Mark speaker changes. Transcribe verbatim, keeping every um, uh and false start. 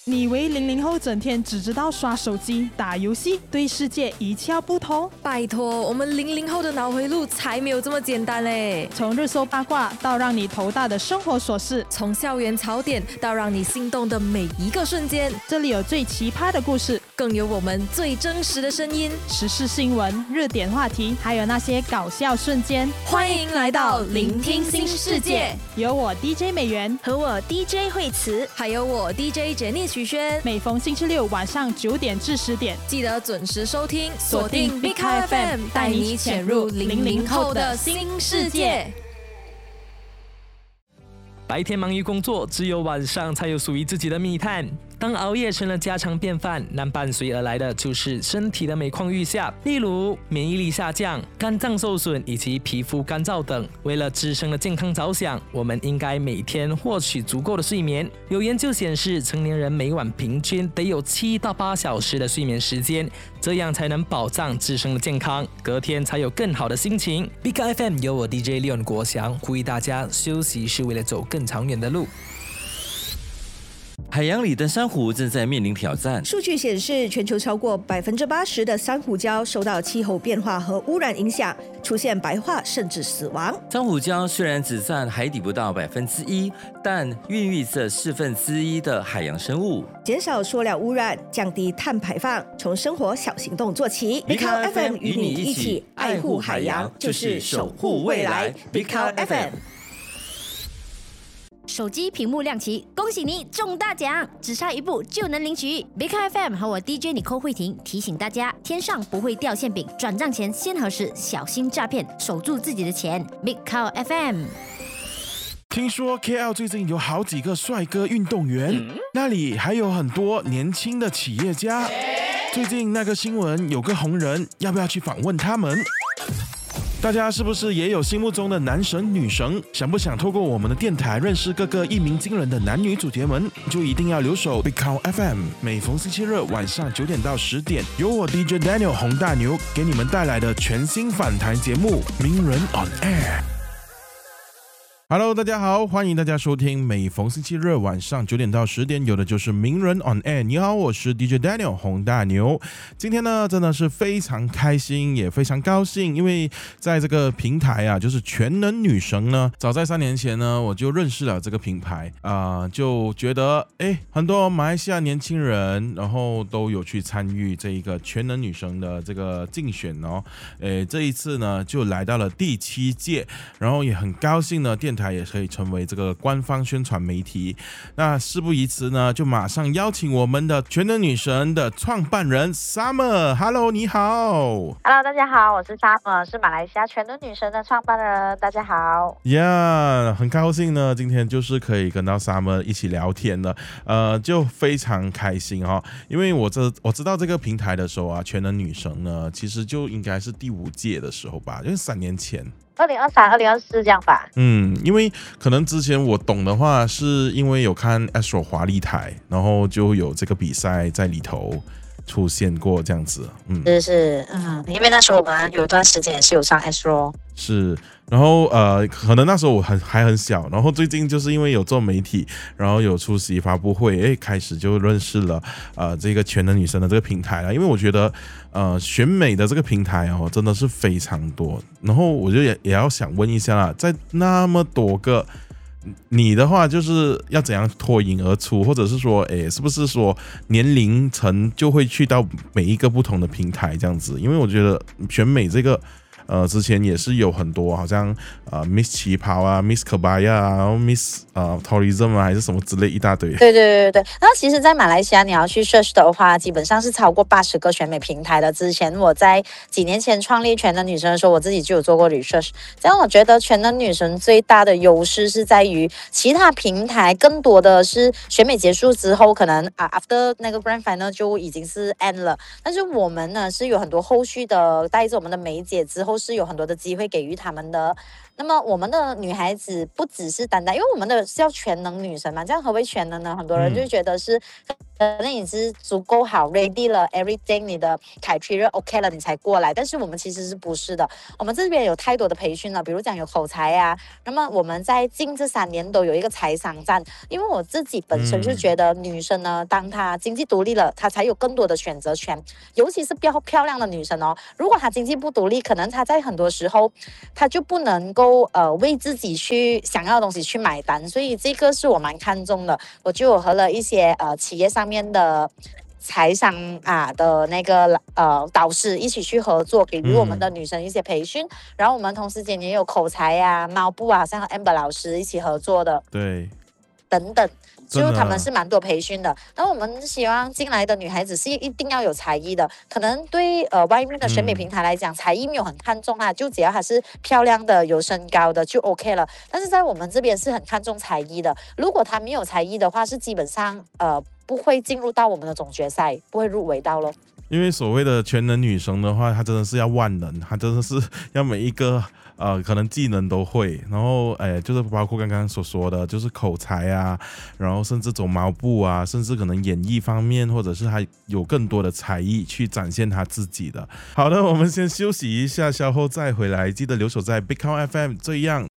Speaker 1: 你以为零零后整天只知道刷手机、打游戏，对世界一窍不通？
Speaker 2: 拜托，我们零零后的脑回路才没有这么简单嘞！
Speaker 1: 从热搜八卦到让你头大的生活琐事，
Speaker 2: 从校园槽点到让你心动的每一个瞬间，
Speaker 1: 这里有最奇葩的故事，
Speaker 2: 更有我们最真实的声音，
Speaker 1: 时事新闻、热点话题，还有那些搞笑瞬间。
Speaker 2: 欢迎来到聆听新世界，
Speaker 1: 有我 D J 美元
Speaker 3: 和我 D J 惠慈，
Speaker 2: 还有我 D J 简妮许萱。
Speaker 1: 每逢星期六晚上九点至十点，
Speaker 2: 记得准时收听，锁定 Big F M， 带你潜入零零后的新世界。
Speaker 4: 白天忙于工作，只有晚上才有属于自己的密探。当熬夜成了家常便饭，那伴随而来的就是身体的每况愈下，例如免疫力下降、肝脏受损以及皮肤干燥等。为了自身的健康着想，我们应该每天获取足够的睡眠。有研究显示，成年人每晚平均得有七到八小时的睡眠时间，这样才能保障自身的健康，隔天才有更好的心情。Big F M 由我 D J Leon 国祥呼吁大家，休息是为了走更长远的路。
Speaker 5: 海洋里的珊瑚正在面临挑战。
Speaker 3: 数据显示，全球超过百分之八十的珊瑚礁受到气候变化和污染影响，出现白化甚至死亡。
Speaker 5: 珊瑚礁虽然只占海底不到百分之一，但孕育着四分之一的海洋生物。
Speaker 3: 减少塑料污染，降低碳排放，从生活小行动做起。Big F M 与你一起爱护海洋，就是守护未来。Big F M。
Speaker 6: 手机屏幕亮起，恭喜你中大奖，只差一步就能领取。Big F M 和我 D J 尼寇慧婷提醒大家，天上不会掉馅饼，转账前先核实，小心诈骗，守住自己的钱。Big F M。
Speaker 7: 听说 K L 最近有好几个帅哥运动员，嗯、那里还有很多年轻的企业家。最近那个新闻有个红人，要不要去访问他们？大家是不是也有心目中的男神女神？想不想透过我们的电台认识各个一鸣惊人的男女主角们？就一定要留守 Big F M， 每逢星期日晚上九点到十点，由我 D J Daniel 洪大牛给你们带来的全新访谈节目《名人 on Air》。Hello， 大家好，欢迎大家收听每逢星期日晚上九点到十点，有的就是名人 on air。你好，我是 D J Daniel 洪大牛。今天呢，真的是非常开心，也非常高兴，因为在这个平台啊，就是全能女神呢，早在三年前呢，我就认识了这个品牌啊、呃，就觉得哎，很多马来西亚年轻人，然后都有去参与这一个全能女神的这个竞选哦。哎，这一次呢，就来到了第七届，然后也很高兴呢，电台也可以成为这个官方宣传媒体。那事不宜迟呢，就马上邀请我们的全能女神的创办人 Summer。Hello， 你好。
Speaker 8: Hello， 大家好，我是 Summer， 是马来西亚全能女神的创办人。大家好。
Speaker 7: Yeah， 很高兴呢，今天就是可以跟到 Summer 一起聊天了，呃，就非常开心哈、哦。因为我这我知道这个平台的时候啊，全能女神呢，其实就应该是第五届的时候吧，就是三年前。
Speaker 8: 二零二三、二零二四这样吧。
Speaker 7: 嗯，因为可能之前我懂的话，是因为有看 Astro 华丽台，然后就有这个比赛在里头出现过这样子。嗯，
Speaker 8: 是是，嗯，因为那时候我们有一段时间也是有上 Astro。
Speaker 7: 是，然后呃，可能那时候我很还很小，然后最近就是因为有做媒体，然后有出席发布会，哎，开始就认识了呃这个全能女神的这个平台了。因为我觉得呃选美的这个平台哦真的是非常多，然后我就也也要想问一下啦，在那么多个，你的话就是要怎样脱颖而出，或者是说，哎，是不是说年龄层就会去到每一个不同的平台这样子？因为我觉得选美这个。呃，之前也是有很多，好像呃 Miss 旗袍啊 ，Miss Kebaya 啊，然后 Miss 呃 Tourism 啊，还是什么之类一大堆。
Speaker 8: 对对对对。然后其实，在马来西亚你要去 search 的话，基本上是超过八十个选美平台的。之前我在几年前创立全能女神的时候，我自己就有做过 research。这样我觉得全能女神最大的优势是在于，其他平台更多的是选美结束之后，可能啊 after 那个 grand final 就已经是 end 了。但是我们呢是有很多后续的，带着我们的梅姐之后。是有很多的机会给予他们的。那么我们的女孩子不只是单单，因为我们的是要全能女神嘛，这样何为全能呢？很多人就觉得是能你是足够好 ready 了 everything， 你的 criteria OK 了，你才过来。但是我们其实是不是的？我们这边有太多的培训了，比如讲有口才啊。那么我们在近这三年都有一个财商站，因为我自己本身就觉得女生呢，当她经济独立了，她才有更多的选择权。尤其是比较漂亮的女生哦，如果她经济不独立，可能她在很多时候她就不能够呃为自己去想要的东西去买单。所以这个是我蛮看重的，我就有和了一些呃企业上面的财商啊的那个呃导师一起去合作，给予我们的女生一些培训。嗯、然后我们同时间也有口才啊、猫步啊，像 Amber 老师一起合作的，对，等等。就他们是蛮多培训的，然后我们希望进来的女孩子是一定要有才艺的，可能对呃外面的选美平台来讲，嗯、才艺没有很看重啊，就只要她是漂亮的、有身高的就 OK 了。但是在我们这边是很看重才艺的，如果她没有才艺的话，是基本上呃不会进入到我们的总决赛，不会入围到咯。
Speaker 7: 因为所谓的全能女神的话，她真的是要万能，她真的是要每一个呃可能技能都会，然后哎，就是包括刚刚所说的，就是口才啊，然后甚至走毛步啊，甚至可能演艺方面，或者是她有更多的才艺去展现她自己的。好的，我们先休息一下，稍后再回来，记得留守在 Big Count F M， 这样